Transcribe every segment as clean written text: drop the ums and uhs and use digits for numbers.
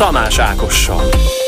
Tamás Ákossal.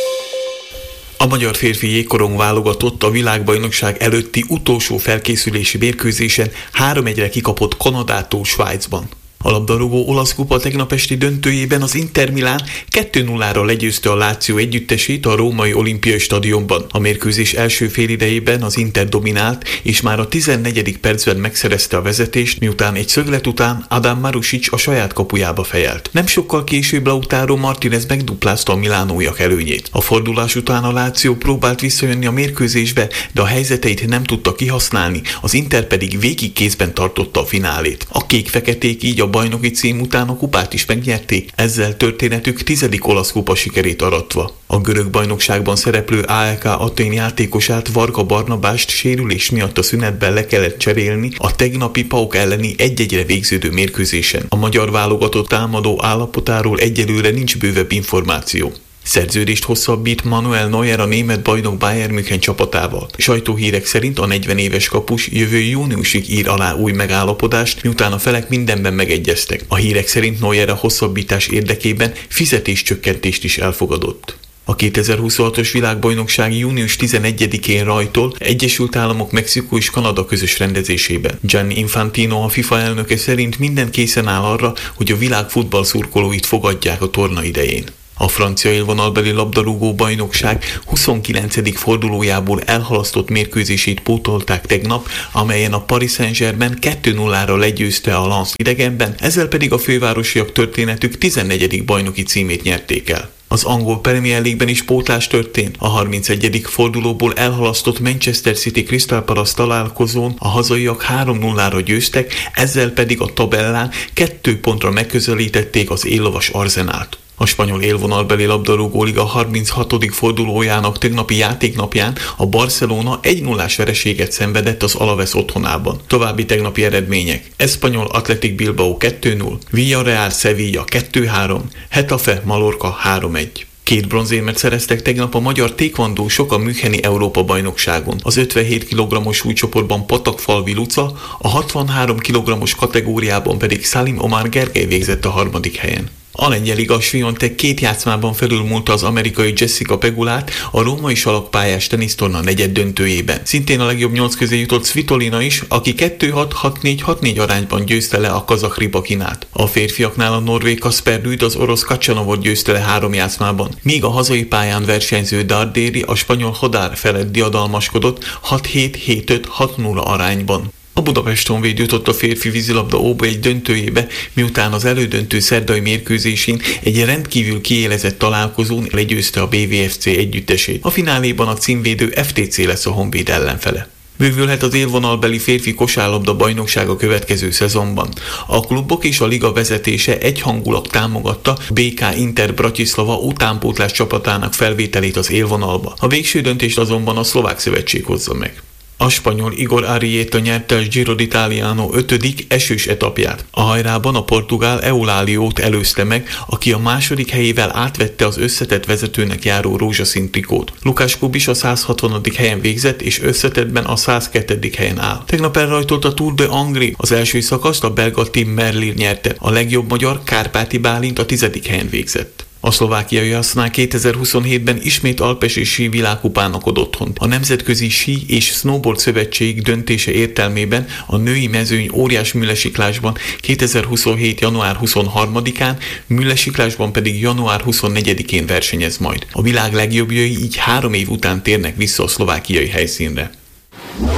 A magyar férfi jégkorong válogatott a világbajnokság előtti utolsó felkészülési mérkőzésen 3-1-re kikapott Kanadától Svájcban. A labdarúgó olasz kupa tegnap esti döntőjében az Inter Milán 2-0-ra legyőzte a Lazio együttesét a római olimpiai stadionban. A mérkőzés első félidejében az Inter dominált, és már a 14. percben megszerezte a vezetést, miután egy szöglet után Adam Marusic a saját kapujába fejelt. Nem sokkal később Lautaro Martinez megduplázta a milánóiak előnyét. A fordulás után a Lazio próbált visszajönni a mérkőzésbe, de a helyzeteit nem tudta kihasználni, az Inter pedig végig kézben tartotta a finálét. A kék-feketék így a bajnoki cím után a kupát is megnyerték, ezzel történetük 10. olasz kupa sikerét aratva. A görög bajnokságban szereplő AEK Atén játékosát, Varga Barnabást sérülés miatt a szünetben le kellett cserélni a tegnapi PAOK elleni 1-1-re végződő mérkőzésen. A magyar válogatott támadó állapotáról egyelőre nincs bővebb információ. Szerződést hosszabbít Manuel Neuer a német bajnok Bayern München csapatával. Sajtóhírek szerint a 40 éves kapus jövő júniusig ír alá új megállapodást, miután a felek mindenben megegyeztek. A hírek szerint Neuer a hosszabbítás érdekében fizetéscsökkentést is elfogadott. A 2026-os világbajnokság június 11-én rajtol Egyesült Államok, Mexikó és Kanada közös rendezésében. Gianni Infantino, a FIFA elnöke szerint minden készen áll arra, hogy a világ futballszurkolóit fogadják a torna idején. A francia élvonalbeli labdarúgó bajnokság 29. fordulójából elhalasztott mérkőzését pótolták tegnap, amelyen a Paris Saint-Germain 2-0-ra legyőzte a Lens idegenben, ezzel pedig a fővárosiak történetük 14. bajnoki címét nyerték el. Az angol Premier League-ben is pótlás történt. A 31. fordulóból elhalasztott Manchester City Crystal Palace találkozón a hazaiak 3-0-ra győztek, ezzel pedig a tabellán 2 pontra megközelítették az éllovas Arsenált. A spanyol élvonalbeli labdarúgó liga 36. fordulójának tegnapi játéknapján a Barcelona 1-0-ás vereséget szenvedett az Alaves otthonában. További tegnapi eredmények: Espanyol Athletic Bilbao 2-0, Villarreal Sevilla 2-3, Getafe Mallorca 3-1. 2 bronzérmet szereztek tegnap a magyar tékvandósok a müncheni Európa-bajnokságon. Az 57 kg-os súlycsoportban Patakfalvi Luca, a 63 kg-os kategóriában pedig Salim Omar Gergely végzett a 3. helyen. A lengyel Iga Swiatek 2 játszmában felülmúlta az amerikai Jessica Pegulát a római salakpályás tenisztorna negyeddöntőjében. Szintén a legjobb 8 közé jutott Svitolina is, aki 2-6, 6-4, 6-4 arányban győzte le a kazakh Rybakinát. A férfiaknál a norvég Kasper Ruud az orosz Kacanovot győzte le 3 játszmában, míg a hazai pályán versenyző Darderi a spanyol Hodár felett diadalmaskodott 6-7, 7-5, 6-0 arányban. A Budapest Honvéd jutott a férfi vízilabda OB1 döntőjébe, miután az elődöntő szerdai mérkőzésén egy rendkívül kiélezett találkozón legyőzte a BVFC együttesét. A fináléban a címvédő FTC lesz a Honvéd ellenfele. Bővülhet az élvonalbeli férfi kosárlabda bajnokság a következő szezonban. A klubok és a liga vezetése egyhangulag támogatta BK Inter Bratislava utánpótlás csapatának felvételét az élvonalba. A végső döntést azonban a szlovák szövetség hozza meg. A spanyol Igor Arrieta nyerte a Giro d'Italiano 5. esős etapját. A hajrában a portugál Euláliót előzte meg, aki a 2. helyével átvette az összetett vezetőnek járó rózsaszín trikót. Lukács Kubis a 160. helyen végzett, és összetettben a 102. helyen áll. Tegnap elrajtolt a Tour de Hongrie. Az első szakaszt a belga Tim Merlier nyerte. A legjobb magyar Kárpáti Bálint a 10. helyen végzett. A szlovákiai Asznál 2027-ben ismét alpesi sí világkupának ad otthont. A Nemzetközi Sí és Snowboard Szövetség döntése értelmében a női mezőny óriás műlesiklásban 2027. január 23-án, műlesiklásban pedig január 24-én versenyez majd. A világ legjobbjai így 3 év után térnek vissza a szlovákiai helyszínre.